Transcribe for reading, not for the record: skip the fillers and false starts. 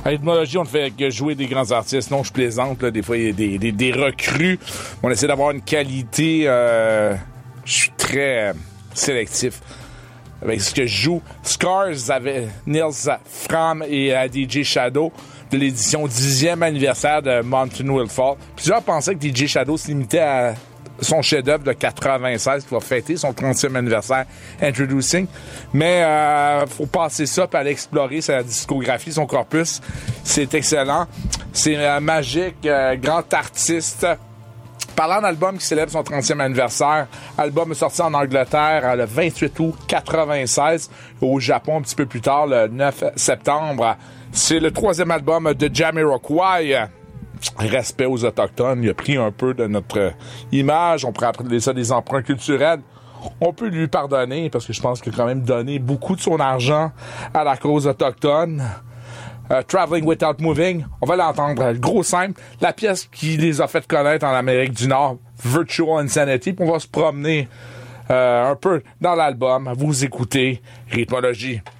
À Rythmologie, on ne fait que jouer des grands artistes. Non, je plaisante. Là. Des fois, il y a des recrues. On essaie d'avoir une qualité. Je suis très sélectif avec ce que je joue. Scars avait Nils Fram et DJ Shadow de l'édition 10e anniversaire de Mountain Will Fall. Plusieurs pensaient que DJ Shadow se limitait à son chef-d'œuvre de 96 qui va fêter son 30e anniversaire, Introducing. Mais faut passer ça puis aller explorer sa discographie, son corpus. C'est excellent. C'est magique, grand artiste. Parlant d'album qui célèbre son 30e anniversaire, l'album est sorti en Angleterre le 28 août 96, au Japon un petit peu plus tard, le 9 septembre. C'est le 3e album de Jamiroquai. Respect aux Autochtones, il a pris un peu de notre image, on pourrait appeler ça des emprunts culturels. On peut lui pardonner parce que je pense qu'il a quand même donné beaucoup de son argent à la cause autochtone. Traveling Without Moving, on va l'entendre, le gros simple, la pièce qui les a fait connaître en Amérique du Nord, Virtual Insanity, puis on va se promener un peu dans l'album, vous écoutez Rythmologie.